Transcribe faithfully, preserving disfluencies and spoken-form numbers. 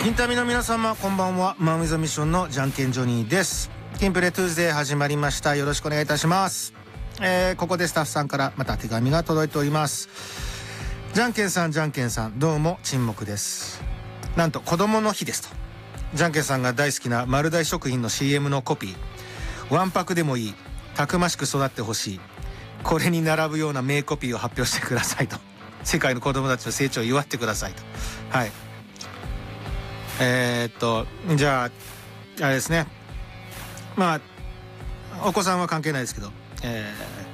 インタビューの皆様こんばんは。マン・ウィズ・ミッションのじゃんけんジョニーです。キンプレトゥーズデー始まりました。よろしくお願いいたします。えー、ここでスタッフさんからまた手紙が届いております。じゃんけんさんじゃんけんさん、どうも沈黙です。なんと子供の日ですと。じゃんけんさんが大好きな丸大食品の シーエム のコピー、わんぱくでもいい、たくましく育ってほしい、これに並ぶような名コピーを発表してくださいと。世界の子供たちの成長を祝ってくださいと。はい、えー、っとじゃああれですね、まあお子さんは関係ないですけど、え